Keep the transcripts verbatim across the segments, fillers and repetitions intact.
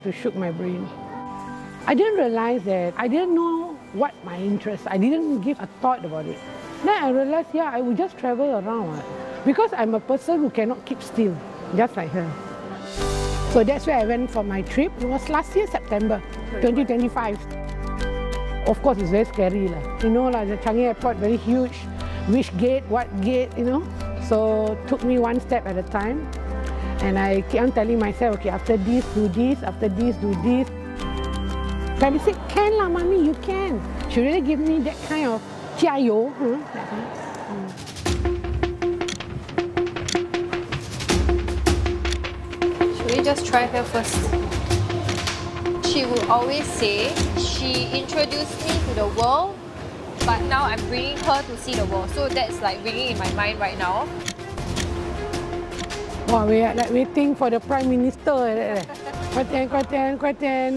to shook my brain. I didn't realize that. I didn't know what my interest. I didn't give a thought about it. Then I realized, yeah, I would just travel around. Because I'm a person who cannot keep still, just like her. So that's where I went for my trip. It was last year, September, twenty twenty-five. Of course, it's very scary. You know, like the Changi Airport, very huge. Which gate, what gate, you know. So took me one step at a time. And I keep on telling myself, okay, after this, do this, after this, do this. Family said, can lah, mommy, you can. She really give me that kind of jiayo. Huh? That kind. Mm. Should we just try her first? She will always say, she introduced me to the world, but now I'm bringing her to see the world. So that's like ringing in my mind right now. Wow, we are like waiting for the Prime Minister. Kuatan, kuatan, kuatan.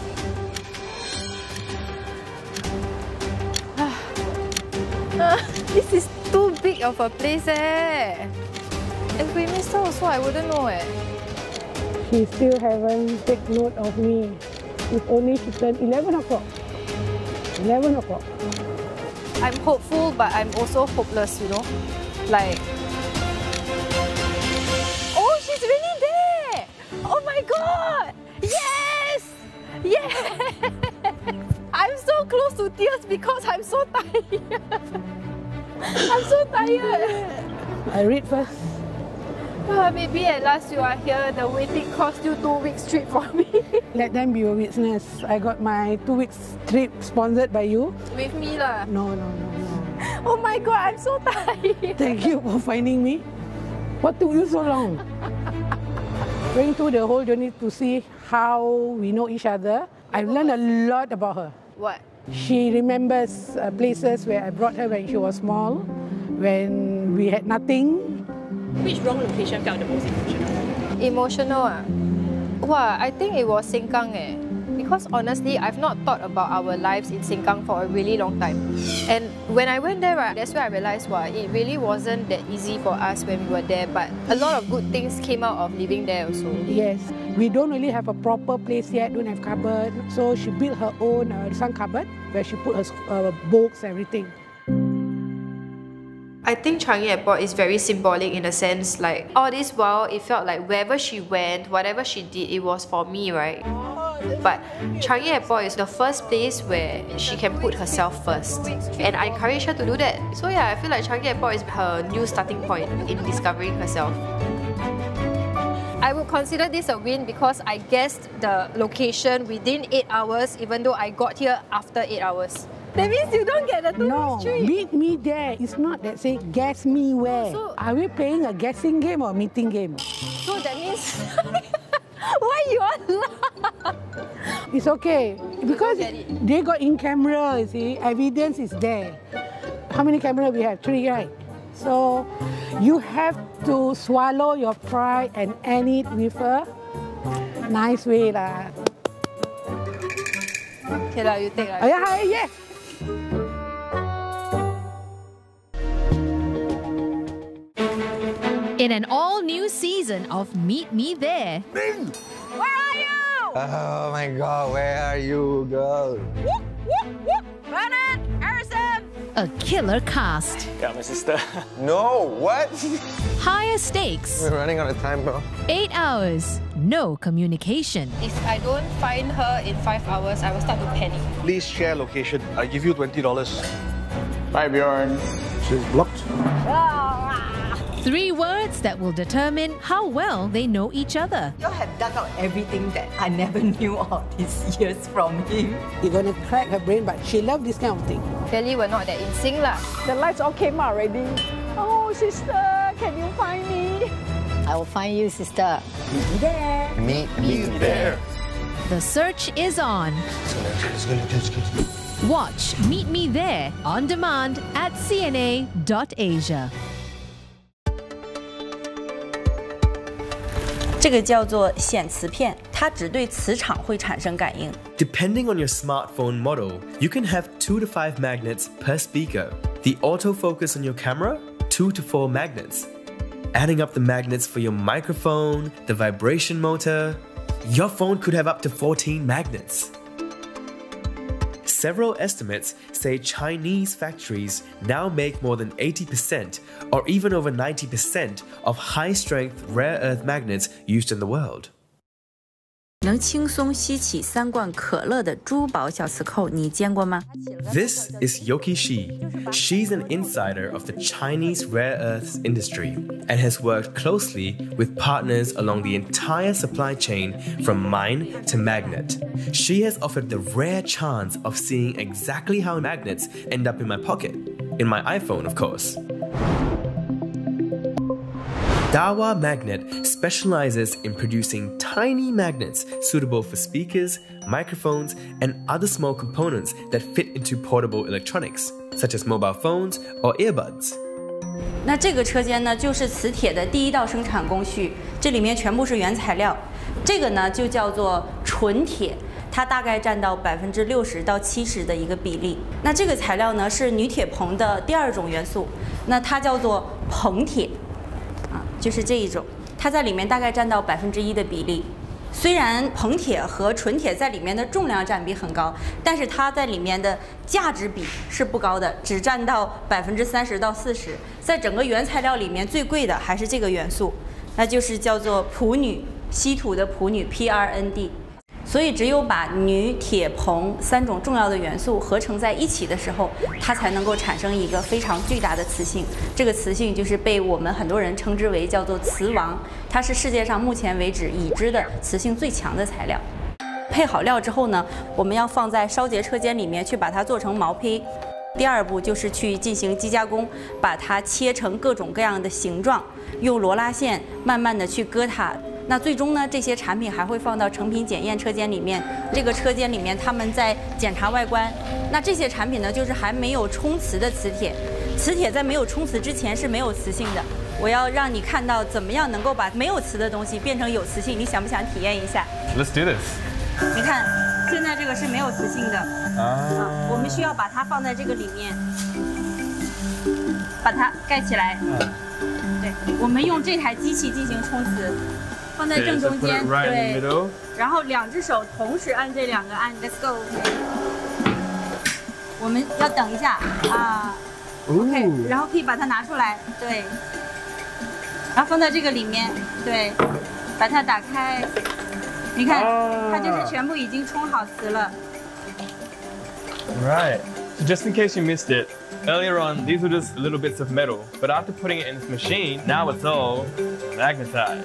Uh, this is too big of a place eh. If we missed her also, I wouldn't know eh. She still haven't taken note of me. It's only she turned eleven o'clock. eleven o'clock. I'm hopeful, but I'm also hopeless, you know? Like... Oh, she's really there! Oh my god! Yes! Yes! I'm so close to tears because I'm so tired. I'm so tired. I read first. Uh, maybe at last you are here, the waiting cost you two weeks trip for me. Let them be a witness. I got my two weeks trip sponsored by you. With me lah. No, no, no, no. Oh my god, I'm so tired. Thank you for finding me. What took you so long? Going through the whole journey to see how we know each other. I've learned a lot about her. What? She remembers uh, places where I brought her when she was small, when we had nothing. Which wrong location felt the most emotional? Emotional ah? Wow, I think it was Sengkang eh. Because honestly, I've not thought about our lives in Sengkang for a really long time. And when I went there, right, that's where I realized, wow, it really wasn't that easy for us when we were there. But a lot of good things came out of living there also. Yes. We don't really have a proper place yet, don't have cupboard. So she built her own uh, sun cupboard where she put her uh, books, everything. I think Changi Airport is very symbolic in a sense, like all this while it felt like wherever she went, whatever she did, it was for me, right? But Changi Airport is the first place where she can put herself first. And I encourage her to do that. So yeah, I feel like Changi Airport is her new starting point in discovering herself. I would consider this a win because I guessed the location within eight hours, even though I got here after eight hours. That means you don't get the two No, weeks trip. meet me there. It's not that say guess me where. So, are we playing a guessing game or meeting game? So that means why you all laugh? It's okay because get it. they got in camera. You see, evidence is there. How many cameras we have? Three, right? So you have to swallow your pride and end it with a nice way lah. Okay lah, you take lah. Oh, yeah, yes. In an all-new season of Meet Me There. Ming! Where are you? Oh my god, where are you, girl? Whoop, whoop, whoop. Bernard, Harrison. A killer cast. Got my sister. No, what? Higher stakes. We're running out of time, bro. Eight hours. No communication. If I don't find her in five hours, I will start to panic. Please share location. I give you twenty dollars. Bye, Bjorn. She's blocked. Three words that will determine how well they know each other. You have dug out everything that I never knew all these years from him. You're gonna crack her brain, but she loves this kind of thing. Clearly, we're not that in sync lah. The lights all came out already. Oh, sister, can you find me? I will find you, sister. Meet me there. Meet me there. The search is on. Watch Meet Me There on demand at C N A dot asia. 这个叫做显磁片，它只对磁场会产生感应。 Depending on your smartphone model, you can have two to five magnets per speaker. The autofocus on your camera, two to four magnets. Adding up the magnets for your microphone, the vibration motor, your phone could have up to fourteen magnets. Several estimates say Chinese factories now make more than eighty percent or even over ninety percent of high-strength rare earth magnets used in the world. 能轻松吸起三罐可乐的珠宝小磁扣，你见过吗？ This is Yoki Shi. She's an insider of the Chinese rare earths industry and has worked closely with partners along the entire supply chain from mine to magnet. She has offered the rare chance of seeing exactly how magnets end up in my pocket, in my iPhone, of course. Dahua Magnet specializes in producing tiny magnets suitable for speakers, microphones, and other small components that fit into portable electronics, such as mobile phones or earbuds. 那这个车间呢，就是磁铁的第一道生产工序，这里面全部是原材料。这个呢就叫做纯铁，它大概占到百分之六十到七十的一个比例。那这个材料呢是铝铁硼的第二种元素，那它叫做硼铁。 啊，就是这一种，它在里面大概占到百分之一的比例。虽然硼铁和纯铁在里面的重量占比很高，但是它在里面的价值比是不高的，只占到百分之三十到四十。在整个原材料里面，最贵的还是这个元素，那就是叫做砵铝，稀土的砵铝 P R N D。 所以，只有把铝、铁、硼三种重要的元素合成在一起的时候，它才能够产生一个非常巨大的磁性。这个磁性就是被我们很多人称之为叫做磁王，它是世界上目前为止已知的磁性最强的材料。配好料之后呢，我们要放在烧结车间里面去把它做成毛坯。第二步就是去进行机加工，把它切成各种各样的形状，用罗拉线慢慢的去割它。 那最终呢，这些产品还会放到成品检验车间里面。这个车间里面，他们在检查外观。那这些产品呢，就是还没有冲磁的磁铁。磁铁在没有冲磁之前是没有磁性的。我要让你看到怎么样能够把没有磁的东西变成有磁性。你想不想体验一下 Let's do this. 你看，现在这个是没有磁性的。啊。我们需要把它放在这个里面，把它盖起来。对，我们用这台机器进行冲磁。 放在正中间，对，然后两只手同时按这两个按 ，Let's go。我们要等一下啊 ，OK， 然后可以把它拿出来，对，然后放在这个里面，对，把它打开，你看，它就是全部已经冲好磁了。 Right. So just in case you missed it, earlier on these were just little bits of metal, but after putting it in this machine, now it's all magnetized.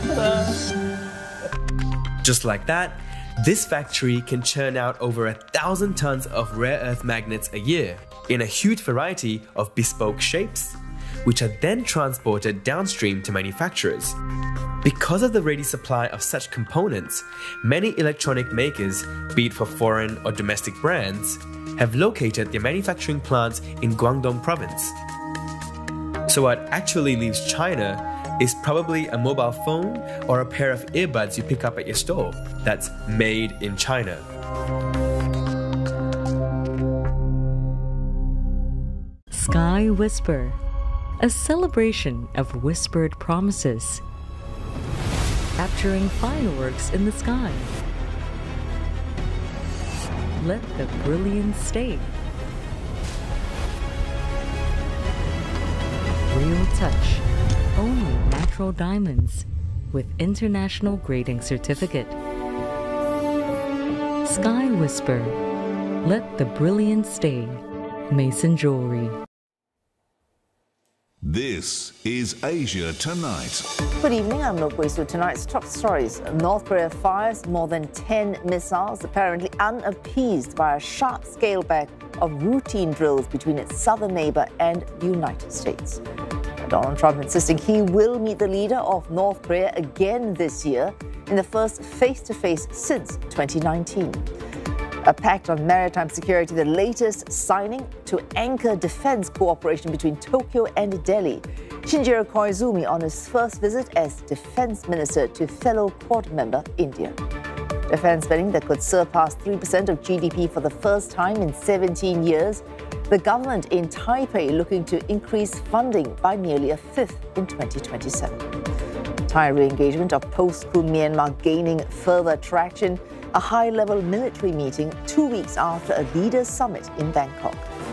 Just like that, this factory can churn out over a thousand tons of rare earth magnets a year in a huge variety of bespoke shapes, which are then transported downstream to manufacturers. Because of the ready supply of such components, many electronic makers, be it for foreign or domestic brands, have located their manufacturing plants in Guangdong province. So what actually leaves China is probably a mobile phone or a pair of earbuds you pick up at your store that's made in China. Sky Whisper, a celebration of whispered promises, capturing fireworks in the sky. Let the brilliance stay. Real touch, only natural diamonds with international grading certificate. Sky Whisper, let the brilliance stay. Mason Jewelry. This is Asia Tonight. Good evening, I'm Nok Wei-Su. Tonight's top stories. North Korea fires more than ten missiles, apparently unappeased by a sharp scale back of routine drills between its southern neighbor and the United States. Donald Trump insisting he will meet the leader of North Korea again this year in the first face-to-face since twenty nineteen. A pact on maritime security, the latest signing to anchor defense cooperation between Tokyo and Delhi. Shinjiro Koizumi on his first visit as defense minister to fellow Quad member India. Defense spending that could surpass three percent of G D P for the first time in seventeen years. The government in Taipei looking to increase funding by nearly a fifth in twenty twenty-seven. Thai re-engagement of post-coup Myanmar gaining further traction. A high-level military meeting two weeks after a leaders' summit in Bangkok.